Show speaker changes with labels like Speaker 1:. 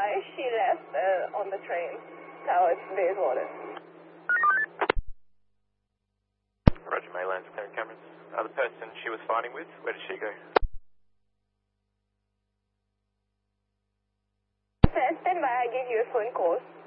Speaker 1: she left on the train towards Bayswater.
Speaker 2: Roger, Maylands, clearing cameras. The person she was fighting with, where did she go?
Speaker 1: Stand by, I give you a phone call.